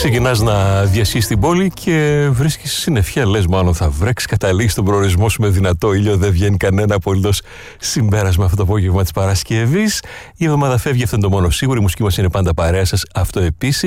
Ξεκινάς να διασχίσεις την πόλη και βρίσκεις συννεφιά. Λες μάλλον θα βρέξει, καταλήγεις στον προορισμό σου με δυνατό ήλιο. Δεν βγαίνει κανένα απολύτως συμπέρασμα αυτό το απόγευμα της Παρασκευής. Η εβδομάδα φεύγει, αυτό είναι το μόνο σίγουρο. Η μουσική μας είναι πάντα παρέα σας, αυτό επίσης.